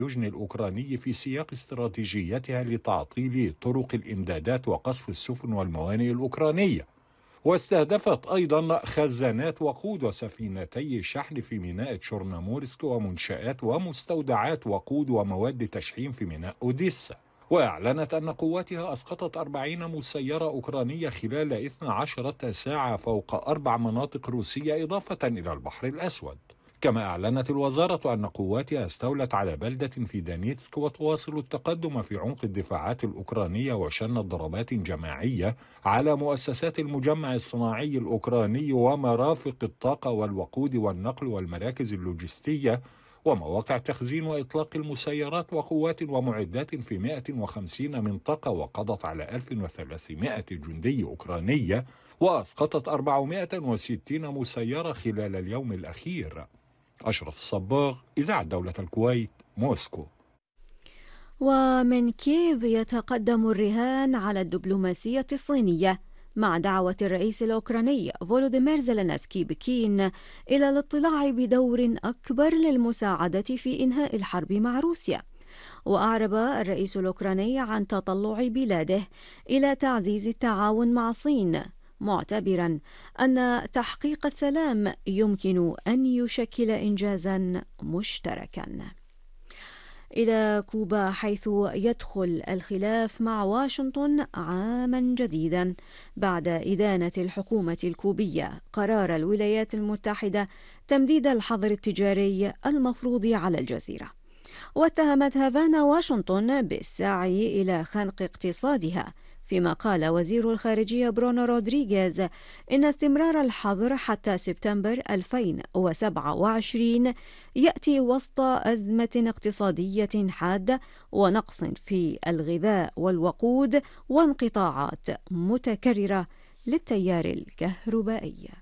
اليوجن الأوكراني في سياق استراتيجيتها لتعطيل طرق الإمدادات وقصف السفن والموانئ الأوكرانية. واستهدفت أيضا خزانات وقود وسفينتي شحن في ميناء تشورنومورسك ومنشآت ومستودعات وقود ومواد تشحيم في ميناء أوديسا. وأعلنت أن قواتها أسقطت 40 مسيرة أوكرانية خلال 12 ساعة فوق 4 مناطق روسية إضافة إلى البحر الأسود. كما أعلنت الوزارة أن قواتها استولت على بلدة في دانيتسك وتواصل التقدم في عمق الدفاعات الأوكرانية، وشنت ضربات جماعية على مؤسسات المجمع الصناعي الأوكراني ومرافق الطاقة والوقود والنقل والمراكز اللوجستية ومواقع تخزين وإطلاق المسيرات وقوات ومعدات في 150 منطقة، وقضت على 1300 جندي أوكراني وأسقطت 460 مسيرة خلال اليوم الأخير. أشرف الصباغ، إذاعة دولة الكويت، موسكو. ومن كييف يتقدم الرهان على الدبلوماسية الصينية مع دعوة الرئيس الأوكراني فولوديمير زيلينسكي بكين إلى الاطلاع بدور أكبر للمساعدة في إنهاء الحرب مع روسيا. وأعرب الرئيس الأوكراني عن تطلع بلاده إلى تعزيز التعاون مع الصين، معتبرا أن تحقيق السلام يمكن أن يشكل إنجازا مشتركا. إلى كوبا، حيث يدخل الخلاف مع واشنطن عاما جديدا بعد إدانة الحكومة الكوبية قرار الولايات المتحدة تمديد الحظر التجاري المفروض على الجزيرة. واتهمت هافانا واشنطن بالسعي إلى خنق اقتصادها، فيما قال وزير الخارجية برونو رودريغيز إن استمرار الحظر حتى سبتمبر 2027 يأتي وسط أزمة اقتصادية حادة ونقص في الغذاء والوقود وانقطاعات متكررة للتيار الكهربائي.